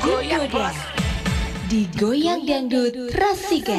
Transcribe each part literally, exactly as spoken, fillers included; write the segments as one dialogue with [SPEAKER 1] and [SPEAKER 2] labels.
[SPEAKER 1] Digoda, digoyang dangdut Rasika.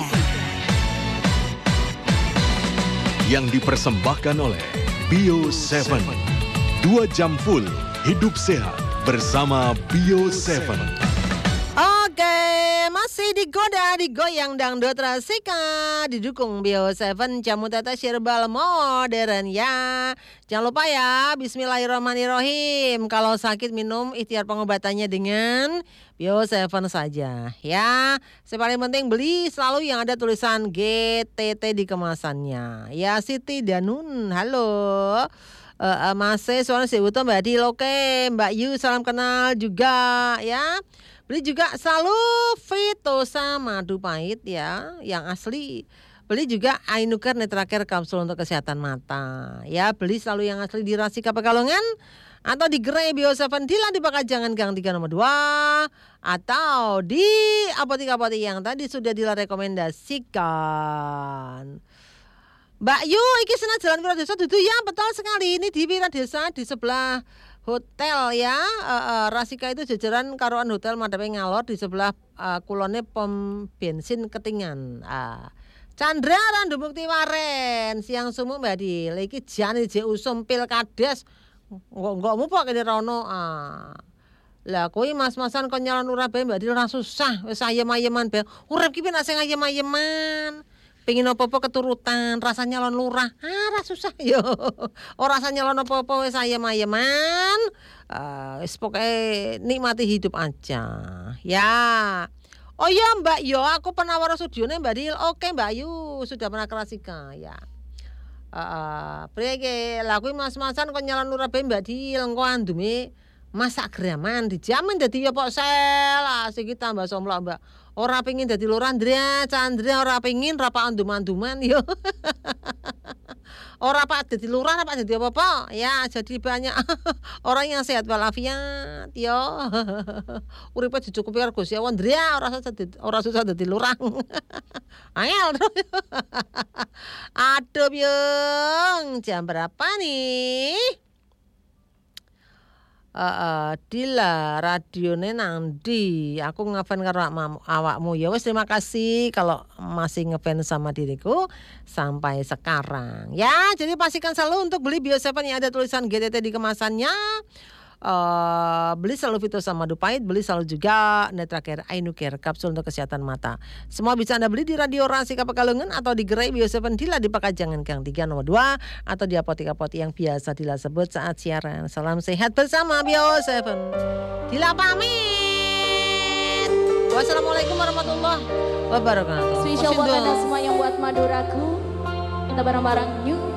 [SPEAKER 2] Yang dipersembahkan oleh Bio tujuh. Dua jam full hidup sehat bersama Bio tujuh.
[SPEAKER 3] Oke, masih digoda, digoyang dangdut Rasika, didukung Bio tujuh, jamu tetes herbal modern ya. Jangan lupa ya, bismillahirrahmanirrahim. Kalau sakit minum ikhtiar pengobatannya dengan Bio tujuh saja ya. Yang paling penting beli selalu yang ada tulisan G T T di kemasannya. Ya Siti Danun, halo. Uh, uh, masih suara si Uto Mbak Dil, oke Mbak Yu salam kenal juga ya. Beli juga selalu Vitosa madu pahit ya, yang asli. Beli juga Ainuker Netracare kapsul untuk kesehatan mata. Ya, beli selalu yang asli di Rasika Pekalongan atau di Gerai Bio tujuh Dila di Pakajangan Gang tiga nomor dua atau di apotek-apotek yang tadi sudah Dila rekomendasikan. Mbak Yu, iki senang Jalan Wiradesa dudu ya, betul sekali. Ini di Wiradesa di sebelah hotel ya, uh, uh, Rasika itu jajaran karoan hotel madhape ngalor di sebelah uh, kulone pom bensin Ketingan. Uh, Chandra Randu Mukti Waren, siang sumuk Mbak Dil, iki jane je usum pilkades. Enggak mupo kene rono. Ah. Lah kowe mas-masan kon nyalon urip bae Mbak Dil ora susah, wis ayem-ayeman bae. Urip ki nek sing ayem-ayeman. Pengen apa-apa keturutan, rasanya nyalon lurah, ah ora susah yo. Ora rasanya nyalon apa-apa wis ayem-ayeman. Uh, wis pokoke nikmati hidup aja. Ya. Oh ya Mbak Yo, aku penawar studione Mbak Dil. Oke Mbak Yu, sudah pernah ke Rasika ya. Uh, Prege, laku mas-masan kok nyalon lurah bae Mbak Dil, engko andume masak graman dijamin dadi ya pok sel. Asik tambah somlok Mbak. Ora pengin dadi lurah Andrea, Chandra ora pengin ra pak andum-anduman yo. Ora pak dadi lurah, ora pak dadi apa-apa. Ya, jadi banyak orang yang sehat walafiat yo. Uripe dicukupi karo Gusti Allah Andrea, ora susah dadi ora susah dadi lurah. Angel. Aduh, Byung, jam berapa nih? Uh, uh, Dila radione nang ndi? Aku ngefan karo awakmu. Ya wis terima kasih kalau masih ngefan sama diriku sampai sekarang. Ya, jadi pastikan selalu untuk beli Bio tujuh yang ada tulisan G T T di kemasannya. Uh, beli selalu Vitosa madu pahit, beli selalu juga Netracare Ainuker kapsul untuk kesehatan mata. Semua bisa Anda beli di Radio Rasika Pekalongan atau di Gerai Bio tujuh Dila di Pakajangan Gang tiga nomor dua atau di apotek-apotek yang biasa Dila sebut saat siaran. Salam sehat bersama Bio tujuh. Dila pamit. Wassalamualaikum warahmatullahi wabarakatuh.
[SPEAKER 4] Spesial buat Anda semua yang buat Maduraku. Kita bareng-bareng yuk.